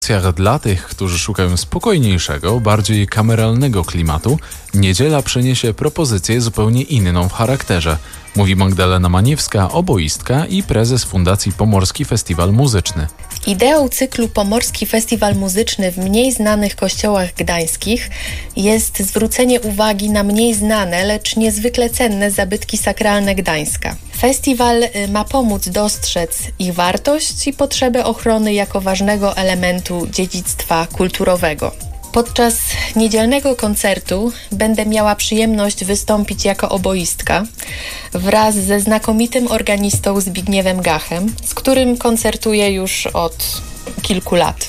Dla tych, którzy szukają spokojniejszego, bardziej kameralnego klimatu, niedziela przyniesie propozycję zupełnie inną w charakterze. Mówi Magdalena Maniewska, oboistka i prezes Fundacji Pomorski Festiwal Muzyczny. Ideą cyklu Pomorski Festiwal Muzyczny w mniej znanych kościołach gdańskich jest zwrócenie uwagi na mniej znane, lecz niezwykle cenne zabytki sakralne Gdańska. Festiwal ma pomóc dostrzec ich wartość i potrzebę ochrony jako ważnego elementu dziedzictwa kulturowego. Podczas niedzielnego koncertu będę miała przyjemność wystąpić jako oboistka wraz ze znakomitym organistą Zbigniewem Gachem, z którym koncertuję już od kilku lat.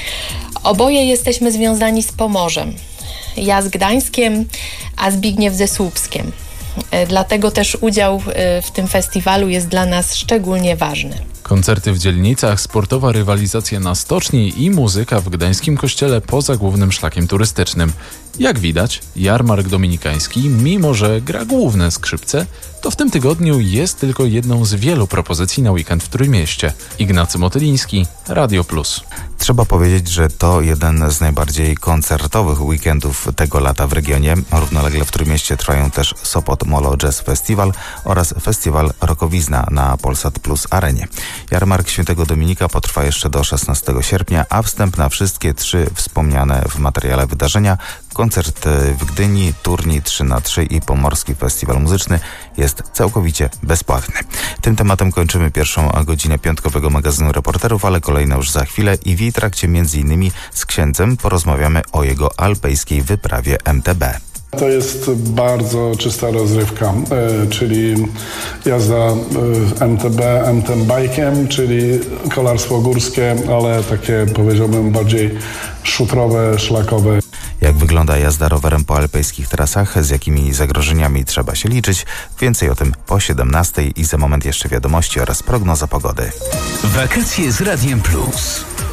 Oboje jesteśmy związani z Pomorzem. Ja z Gdańskiem, a Zbigniew ze Słupskiem. Dlatego też udział w tym festiwalu jest dla nas szczególnie ważny. Koncerty w dzielnicach, sportowa rywalizacja na stoczni i muzyka w gdańskim kościele poza głównym szlakiem turystycznym. Jak widać, jarmark dominikański, mimo że gra główne skrzypce, to w tym tygodniu jest tylko jedną z wielu propozycji na weekend w Trójmieście. Ignacy Motyliński, Radio Plus. Trzeba powiedzieć, że to jeden z najbardziej koncertowych weekendów tego lata w regionie. Równolegle w Trójmieście trwają też Sopot Molo Jazz Festival oraz festiwal Rokowizna na Polsat Plus Arenie. Jarmark Świętego Dominika potrwa jeszcze do 16 sierpnia, a wstęp na wszystkie 3 wspomniane w materiale wydarzenia, koncert w Gdyni, turniej 3x3 i Pomorski Festiwal Muzyczny jest całkowicie bezpłatny. Tym tematem kończymy pierwszą godzinę piątkowego magazynu Reporterów, ale kolejna już za chwilę i w jej trakcie m.in. z księdzem porozmawiamy o jego alpejskiej wyprawie MTB. To jest bardzo czysta rozrywka, czyli jazda MTB, MTB-bike'iem, czyli kolarstwo górskie, ale takie, powiedziałbym, bardziej szutrowe, szlakowe. Jak wygląda jazda rowerem po alpejskich trasach, z jakimi zagrożeniami trzeba się liczyć? Więcej o tym po 17:00 i za moment jeszcze wiadomości oraz prognoza pogody. Wakacje z Radiem Plus.